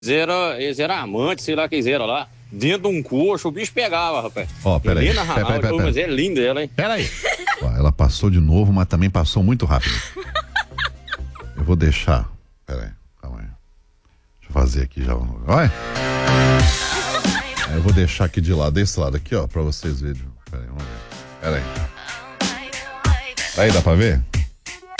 Eles eram amantes, sei lá que eles eram lá. Dentro de um coxo, o bicho pegava, rapaz. Ó, peraí. Helena Ranaldi, mas é linda ela, hein? Peraí. Ela passou de novo, mas também passou muito rápido. Eu vou deixar. Peraí, calma aí. Deixa eu fazer aqui já. Olha. Eu vou deixar aqui de lado, desse lado aqui, ó, pra vocês verem. Peraí, vamos ver. Peraí. Aí, dá pra ver?